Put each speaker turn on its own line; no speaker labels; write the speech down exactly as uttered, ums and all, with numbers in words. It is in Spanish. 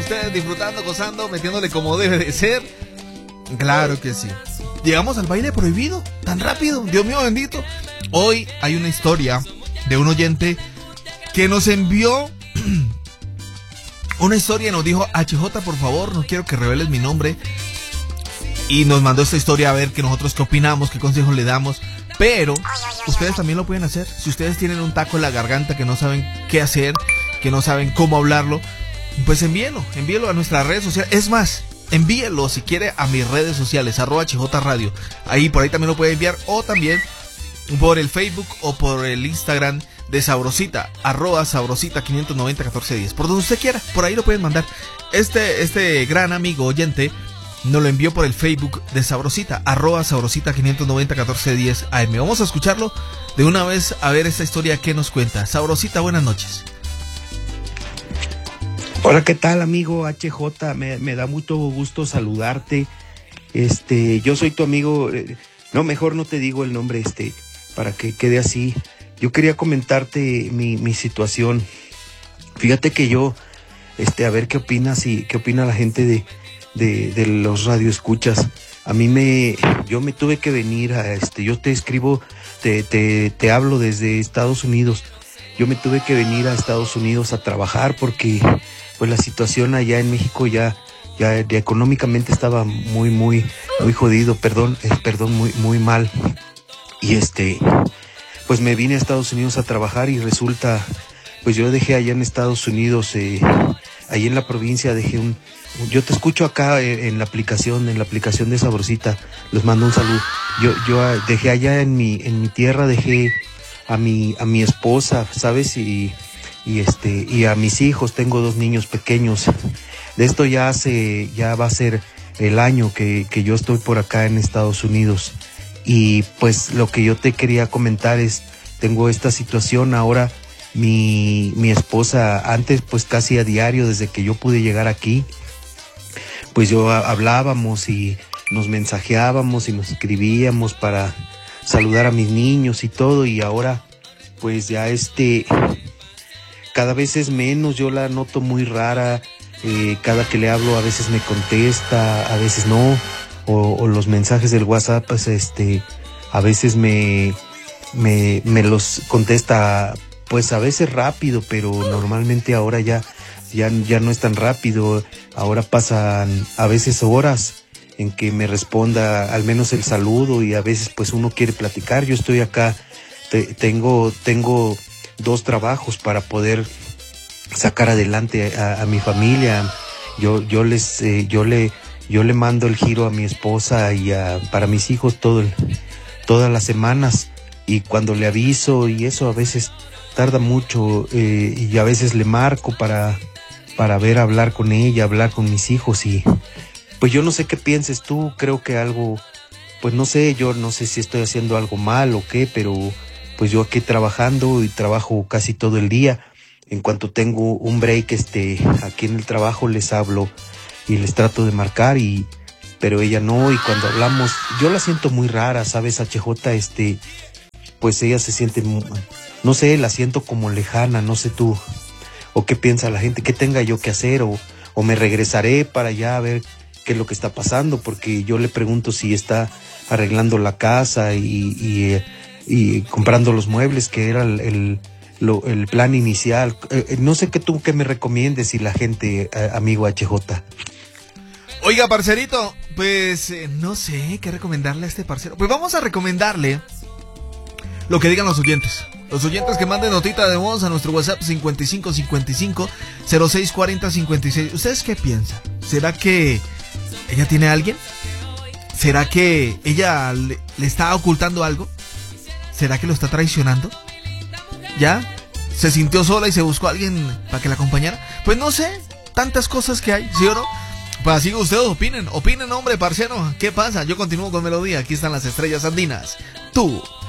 ustedes disfrutando, gozando, metiéndole como debe de ser. Claro que sí. Llegamos al baile prohibido, tan rápido, Dios mío bendito. Hoy hay una historia de un oyente que nos envió una historia y nos dijo: H J, por favor, no quiero que reveles mi nombre. Y nos mandó esta historia a ver que nosotros qué opinamos, qué consejos le damos. Pero ustedes también lo pueden hacer. Si ustedes tienen un taco en la garganta que no saben qué hacer, que no saben cómo hablarlo, pues envíelo, envíelo a nuestras redes sociales. Es más, envíelo si quiere a mis redes sociales, arroba H J Radio. Ahí, por ahí también lo puede enviar. O también por el Facebook o por el Instagram de Sabrosita, arroba Sabrosita quinientos noventa catorce diez. Por donde usted quiera, por ahí lo pueden mandar. Este, este gran amigo oyente nos lo envió por el Facebook de Sabrosita, arroba Sabrosita quinientos noventa catorce diez A M. Vamos a escucharlo de una vez, a ver esta historia que nos cuenta. Sabrosita, buenas noches.
Hola, ¿qué tal, amigo H J? Me, me da mucho gusto saludarte. Este, yo soy tu amigo. Eh, no, mejor no te digo el nombre, este, para que quede así. Yo quería comentarte mi, mi situación. Fíjate que yo, este, a ver qué opinas y qué opina la gente de, de, de los radioescuchas. A mí me, yo me tuve que venir a, este, yo te escribo, te, te, te hablo desde Estados Unidos. Yo me tuve que venir a Estados Unidos a trabajar porque, pues, la situación allá en México ya, ya, ya económicamente estaba muy, muy, muy jodido, perdón, eh, perdón, muy, muy mal. Y este, pues me vine a Estados Unidos a trabajar y resulta, pues yo dejé allá en Estados Unidos, eh, ahí en la provincia dejé un, yo te escucho acá eh, en la aplicación, en la aplicación de Sabrosita, les mando un saludo. Yo, yo dejé allá en mi, en mi tierra, dejé a mi, a mi esposa, ¿sabes? Y, y este, y a mis hijos, tengo dos niños pequeños. De esto ya hace, ya va a ser el año que, que yo estoy por acá en Estados Unidos. Y pues lo que yo te quería comentar es, tengo esta situación ahora, mi, mi esposa, antes pues casi a diario desde que yo pude llegar aquí, pues yo hablábamos y nos mensajeábamos y nos escribíamos para saludar a mis niños y todo, y ahora pues ya este, cada vez es menos, yo la noto muy rara, eh, cada que le hablo a veces me contesta, a veces no. O, o los mensajes del WhatsApp, pues este, a veces me, me, me los contesta, pues a veces rápido, pero normalmente ahora ya, ya, ya no es tan rápido. Ahora pasan a veces horas en que me responda al menos el saludo, y a veces pues uno quiere platicar. Yo estoy acá, te, tengo, tengo dos trabajos para poder sacar adelante a, a mi familia. Yo, yo les, eh, yo le Yo le mando el giro a mi esposa y a, para mis hijos todo el, todas las semanas, y cuando le aviso y eso a veces tarda mucho, eh, y a veces le marco para, para ver, hablar con ella, hablar con mis hijos, y pues yo no sé qué pienses tú. Creo que algo, pues no sé, yo no sé si estoy haciendo algo mal o qué, pero pues yo aquí trabajando y trabajo casi todo el día. En cuanto tengo un break este aquí en el trabajo les hablo y les trato de marcar, y pero ella no, y cuando hablamos yo la siento muy rara, ¿sabes, H J? Este, pues ella se siente, no sé, la siento como lejana, no sé tú, o qué piensa la gente, qué tenga yo que hacer, o, o me regresaré para allá a ver qué es lo que está pasando, porque yo le pregunto si está arreglando la casa y, y, y comprando los muebles, que era el, el, lo, el plan inicial. Eh, no sé qué tú que me recomiendes y la gente, eh, amigo H J.
Oiga, parcerito, pues eh, no sé qué recomendarle a este parcero. Pues vamos a recomendarle lo que digan los oyentes. Los oyentes que manden notita de voz a nuestro WhatsApp cincuenta y cinco cincuenta y cinco cero seis cuarenta cincuenta y seis. ¿Ustedes qué piensan? ¿Será que ella tiene a alguien? ¿Será que ella le, le está ocultando algo? ¿Será que lo está traicionando? ¿Ya? ¿Se sintió sola y se buscó a alguien para que la acompañara? Pues no sé, tantas cosas que hay, ¿sí o no? Pues así que ustedes opinen, opinen, hombre, parcero. ¿Qué pasa? Yo continúo con melodía. Aquí están las estrellas andinas. Tú.